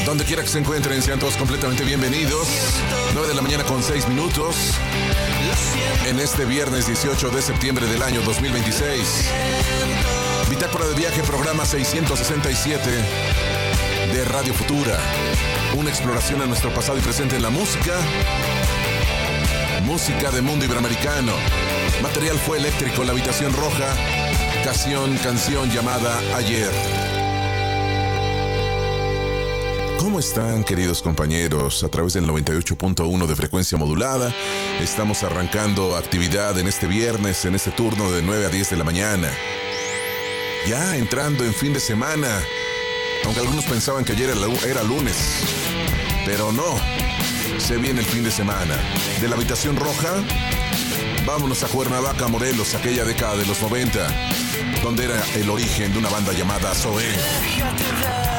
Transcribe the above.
Donde quiera que se encuentren, sean todos completamente bienvenidos. 9 de la mañana con 6 minutos. En este viernes 18 de septiembre del año 2026. Bitácora de viaje, programa 667 de Radio Futura. Una exploración a nuestro pasado y presente en la música. Música de mundo iberoamericano. Material fue eléctrico, La Habitación Roja. Canción llamada Ayer. ¿Cómo están, queridos compañeros? A través del 98.1 de frecuencia modulada, estamos arrancando actividad en este viernes, en este turno de 9 a 10 de la mañana. Ya entrando en fin de semana, aunque algunos pensaban que ayer era lunes, pero no, se viene el fin de semana. De La Habitación Roja, vámonos a Cuernavaca, Morelos, aquella década de los 90, donde era el origen de una banda llamada Zoé.